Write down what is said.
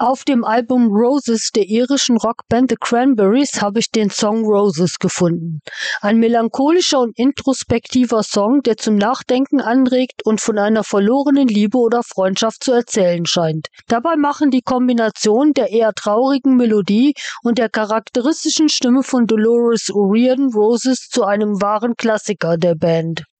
Auf dem Album Roses der irischen Rockband The Cranberries habe ich den Song Roses gefunden. Ein melancholischer und introspektiver Song, der zum Nachdenken anregt und von einer verlorenen Liebe oder Freundschaft zu erzählen scheint. Dabei machen die Kombination der eher traurigen Melodie und der charakteristischen Stimme von Dolores O'Riordan Roses zu einem wahren Klassiker der Band.